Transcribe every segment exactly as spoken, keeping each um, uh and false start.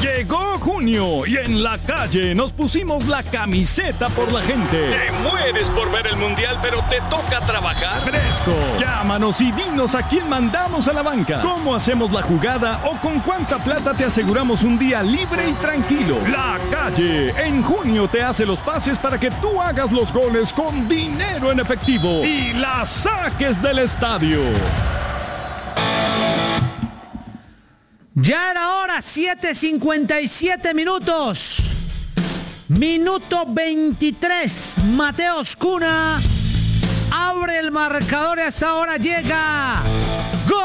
Llegó junio y en la calle nos pusimos la camiseta por la gente. Te mueres por ver el mundial, pero te toca trabajar. Fresco. Llámanos y dinos a quién mandamos a la banca, cómo hacemos la jugada o con cuánta plata te aseguramos un día libre y tranquilo. La calle en junio te hace los pases para que tú hagas los goles con dinero en efectivo y la saques del estadio. Ya era hora, siete cincuenta y siete minutos. Minuto veintitrés. Mateos Cuna abre el marcador y hasta ahora llega. ¡Gol!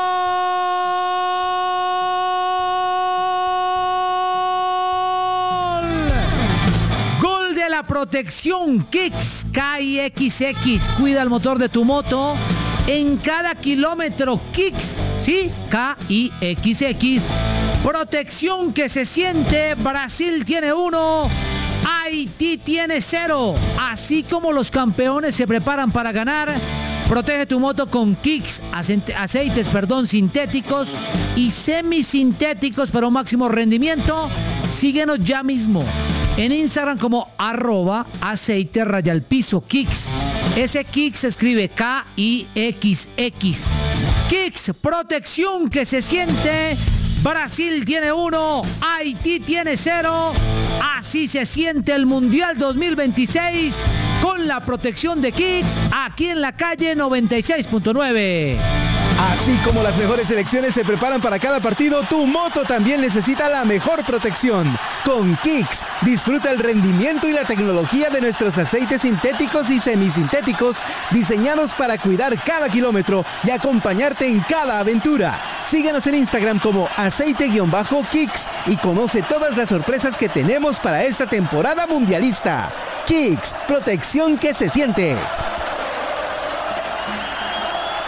Gol de la protección Kicks K I X X. Cuida el motor de tu moto. En cada kilómetro, Kicks, sí, K I X X. Protección que se siente. Brasil tiene uno, Haití tiene cero. Así como los campeones se preparan para ganar, protege tu moto con Kicks, aceites, perdón, sintéticos y semisintéticos para un máximo rendimiento. Síguenos ya mismo en Instagram como arroba aceite raya al piso Kicks. Ese Kicks se escribe K I X X. Kicks, protección que se siente. Brasil tiene uno, Haití tiene cero. Así se siente el Mundial dos mil veintiséis con la protección de Kicks aquí en la calle noventa y seis punto nueve. Así como las mejores selecciones se preparan para cada partido, tu moto también necesita la mejor protección. Con Kicks, disfruta el rendimiento y la tecnología de nuestros aceites sintéticos y semisintéticos diseñados para cuidar cada kilómetro y acompañarte en cada aventura. Síguenos en Instagram como aceite-kicks y conoce todas las sorpresas que tenemos para esta temporada mundialista. Kicks, protección que se siente.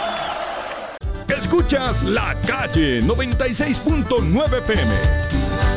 Escuchas La Calle noventa y seis punto nueve P M.